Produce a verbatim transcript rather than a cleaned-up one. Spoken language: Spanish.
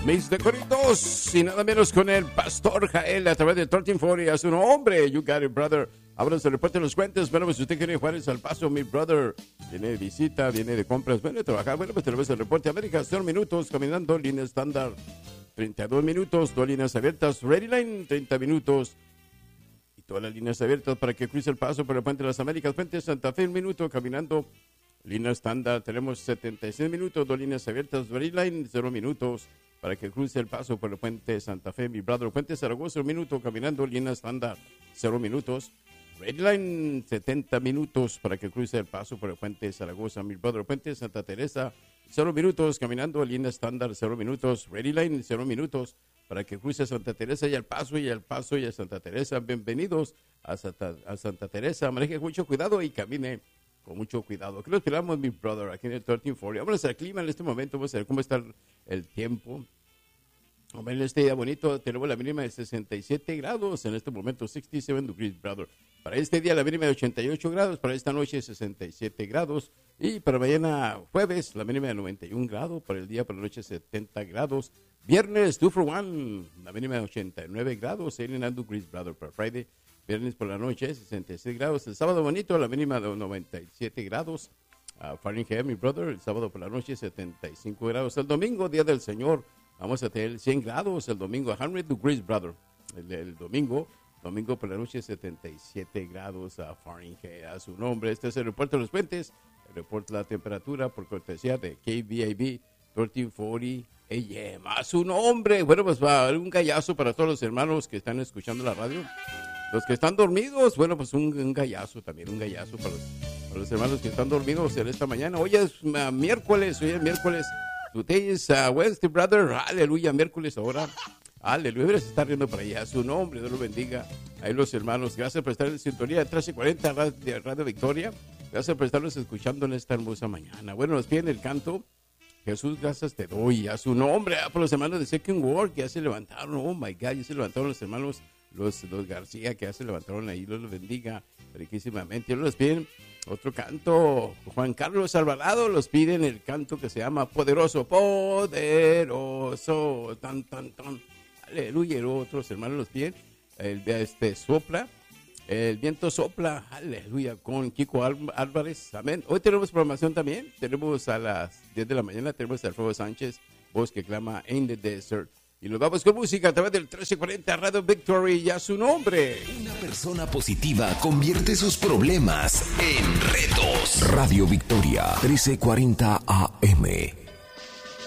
mis decoritos y nada menos con el Pastor Jael a través de trece cuarenta a su nombre. You got it, brother. Ahora se reporte los cuentos. Bueno, pues usted quiere Juárez al Paso, mi brother. Viene de visita, viene de compras, viene de trabajar. Bueno, pues tenemos el reporte América, cero minutos, caminando, línea estándar, treinta y dos minutos, dos líneas abiertas, Ready Line, treinta minutos. Y todas las líneas abiertas para que cruce el Paso por el Puente de las Américas, Puente de Santa Fe, un minuto, caminando. Línea estándar, tenemos setenta y seis minutos, dos líneas abiertas, Ready Line, cero minutos, para que cruce el Paso por el Puente de Santa Fe, mi brother. Puente de Zaragoza, un minuto, caminando, línea estándar, cero minutos. Ready Line, setenta minutos, para que cruce el Paso por el Puente de Zaragoza, mi brother. Puente de Santa Teresa, cero minutos, caminando, línea estándar, cero minutos. Ready Line, cero minutos, para que cruce Santa Teresa y el Paso, y el Paso y a Santa Teresa. Bienvenidos a Santa, a Santa Teresa. Maneje con mucho cuidado y camine con mucho cuidado. Aquí lo esperamos, mi brother, aquí en el trece cuarenta. Vamos al clima en este momento, vamos a ver cómo está el, el tiempo. Hombre, en este día bonito tenemos la mínima de sesenta y siete grados, en este momento sesenta y siete degrees, brother. Para este día la mínima de ochenta y ocho grados, para esta noche sesenta y siete grados, y para mañana jueves la mínima de noventa y un grados, para el día, para la noche setenta grados. Viernes, two for one, la mínima de ochenta y nueve grados, eighty-nine degrees, brother, para Friday. Viernes por la noche, sesenta y seis grados. El sábado bonito, la mínima de noventa y siete grados. Uh, Fahrenheit, mi brother. El sábado por la noche, setenta y cinco grados. El domingo, Día del Señor, vamos a tener cien grados. El domingo, cien degrees, brother. El, el domingo, domingo por la noche, setenta y siete grados. Uh, Fahrenheit, a su nombre. Este es el reporte de los puentes. El reporte de la temperatura por cortesía de K V I B trece cuarenta A M. A su nombre. Bueno, pues va un gallazo para todos los hermanos que están escuchando la radio. Los que están dormidos, bueno, pues un, un gallazo también, un gallazo para los, para los hermanos que están dormidos en esta mañana. Hoy es uh, miércoles, hoy es miércoles. Today is uh, Wednesday, brother. Aleluya, miércoles ahora. Aleluya, se está riendo para allá. Su nombre, Dios lo bendiga. Ahí los hermanos, gracias por estar en sintonía de trece cuarenta Radio, Radio Victoria. Gracias por estarnos escuchando en esta hermosa mañana. Bueno, nos piden el canto. Jesús, gracias te doy. A su nombre, a por los hermanos de Second World que ya se levantaron. Oh my God, ya se levantaron los hermanos. Los, los García que ya se levantaron ahí, Dios los bendiga riquísimamente. Ellos los piden otro canto. Juan Carlos Alvarado los piden el canto que se llama Poderoso, Poderoso, tan, tan, tan. Aleluya. Y otros hermanos los piden el este sopla, el viento sopla, aleluya, con Kiko Álvarez, amén. Hoy tenemos programación también. Tenemos a las diez de la mañana, tenemos a Alfredo Sánchez, voz que clama In the Desert. Y nos vamos con música a través del trece cuarenta Radio Victory y a su nombre. Una persona positiva convierte sus problemas en retos. Radio Victoria, trece cuarenta A M.